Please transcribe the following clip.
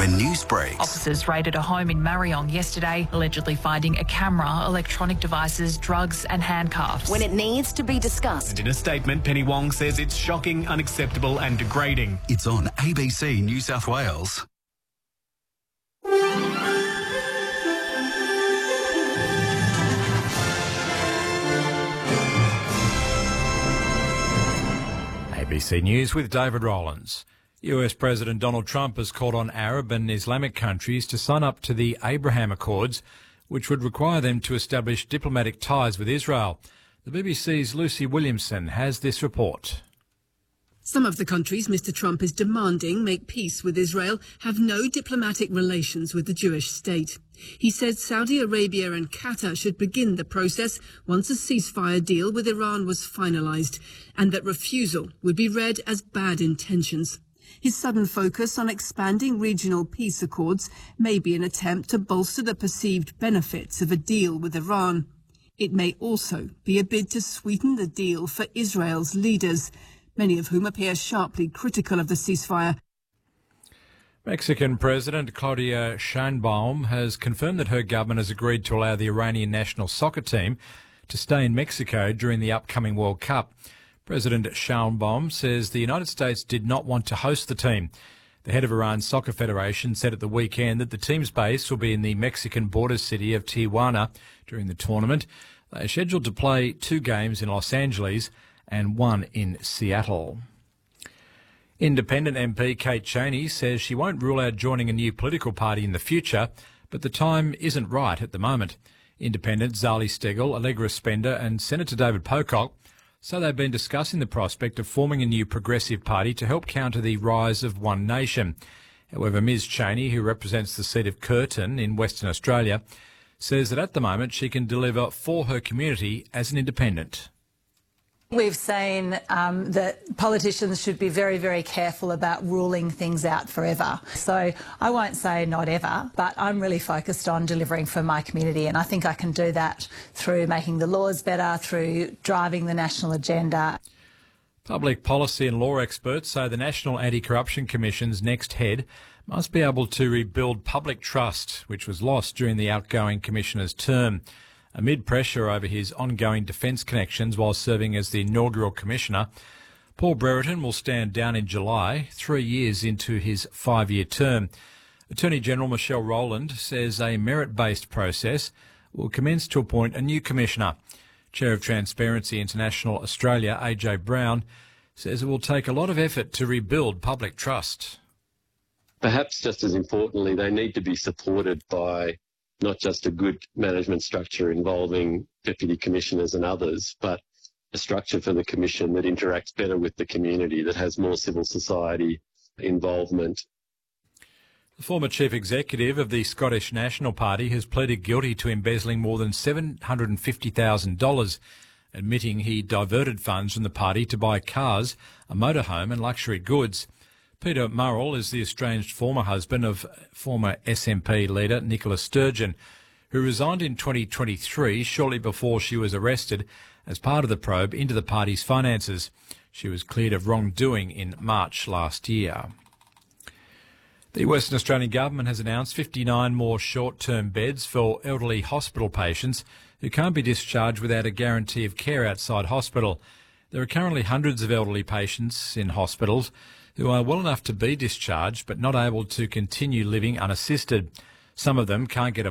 when news breaks. Officers raided a home in Marion yesterday, allegedly finding a camera, electronic devices, drugs and handcuffs. When it needs to be discussed. And in a statement, Penny Wong says it's shocking, unacceptable and degrading. It's on ABC New South Wales. ABC News with David Rowlands. US President Donald Trump has called on Arab and Islamic countries to sign up to the Abraham Accords, which would require them to establish diplomatic ties with Israel. The BBC's Lucy Williamson has this report. Some of the countries Mr. Trump is demanding make peace with Israel have no diplomatic relations with the Jewish state. He said Saudi Arabia and Qatar should begin the process once a ceasefire deal with Iran was finalised, and that refusal would be read as bad intentions. His sudden focus on expanding regional peace accords may be an attempt to bolster the perceived benefits of a deal with Iran. It may also be a bid to sweeten the deal for Israel's leaders, many of whom appear sharply critical of the ceasefire. Mexican President Claudia Sheinbaum has confirmed that her government has agreed to allow the Iranian national soccer team to stay in Mexico during the upcoming World Cup. President Sheinbaum says the United States did not want to host the team. The head of Iran's Soccer Federation said at the weekend that the team's base will be in the Mexican border city of Tijuana during the tournament. They are scheduled to play 2 games in Los Angeles and 1 in Seattle. Independent MP Kate Chaney says she won't rule out joining a new political party in the future, but the time isn't right at the moment. Independent Zali Steggall, Allegra Spender and Senator David Pocock say they've been discussing the prospect of forming a new progressive party to help counter the rise of One Nation. However, Ms Chaney, who represents the seat of Curtin in Western Australia, says that at the moment she can deliver for her community as an independent. We've seen that politicians should be very, very careful about ruling things out forever. So I won't say not ever, but I'm really focused on delivering for my community, and I think I can do that through making the laws better, through driving the national agenda. Public policy and law experts say the National Anti-Corruption Commission's next head must be able to rebuild public trust, which was lost during the outgoing commissioner's term. Amid pressure over his ongoing defence connections while serving as the inaugural commissioner, Paul Brereton will stand down in July, 3 years into his 5-year term. Attorney General Michelle Rowland says a merit-based process will commence to appoint a new commissioner. Chair of Transparency International Australia, AJ Brown, says it will take a lot of effort to rebuild public trust. Perhaps just as importantly, they need to be supported by not just a good management structure involving deputy commissioners and others, but a structure for the commission that interacts better with the community, that has more civil society involvement. The former chief executive of the Scottish National Party has pleaded guilty to embezzling more than $750,000, admitting he diverted funds from the party to buy cars, a motorhome and luxury goods. Peter Murrell is the estranged former husband of former SNP leader Nicola Sturgeon, who resigned in 2023 shortly before she was arrested as part of the probe into the party's finances. She was cleared of wrongdoing in March last year. The Western Australian Government has announced 59 more short-term beds for elderly hospital patients who can't be discharged without a guarantee of care outside hospital. There are currently hundreds of elderly patients in hospitals who are well enough to be discharged but not able to continue living unassisted. Some of them can't get